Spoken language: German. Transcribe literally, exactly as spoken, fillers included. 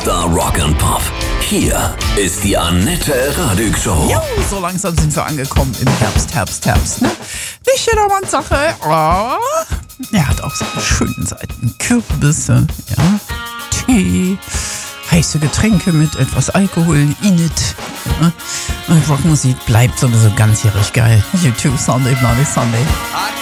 Star Rock and Pop. Hier ist die Annette Radig Show. Jo, so langsam sind wir angekommen im Herbst, Herbst, Herbst, ne? Nicht jedermanns Sache, aber er hat auch seine schönen Seiten. Kürbisse, ja, Tee, heiße Getränke mit etwas Alkohol in it. Ja? Und Rockmusik bleibt sowieso ganzjährig geil. YouTube Sunday, Bloody Sunday.